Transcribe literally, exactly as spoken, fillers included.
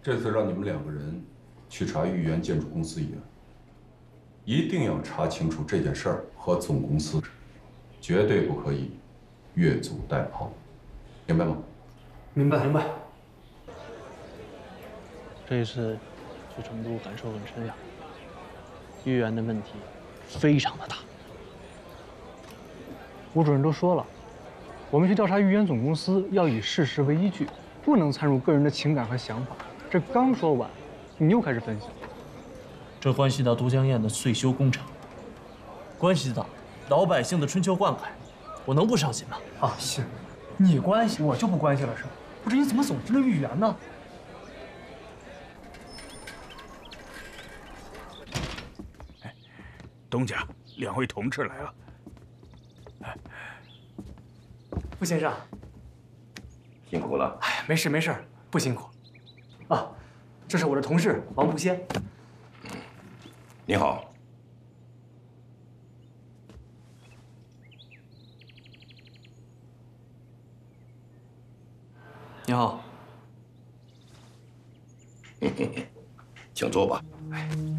这次让你们两个人去查豫园建筑公司一案，一定要查清楚这件事儿和总公司，绝对不可以越俎代庖，明白吗？ 明白，明白。 这一次去成都感受很深呀，豫园的问题非常的大。 吴主任都说了，我们去调查豫园总公司要以事实为依据，不能掺入个人的情感和想法。这刚说完，你又开始分析了。 这关系到都江堰的岁修工程，关系到老百姓的春秋灌溉，我能不伤心吗？ 啊，行，你关系我就不关系了是吧？不是，你怎么总提了豫园呢？ 东家，两位同志来了。 傅先生， 辛苦了。 哎，没事没事，不辛苦。啊，这是我的同事王步仙。 你好。 你好。 请坐吧。 哎，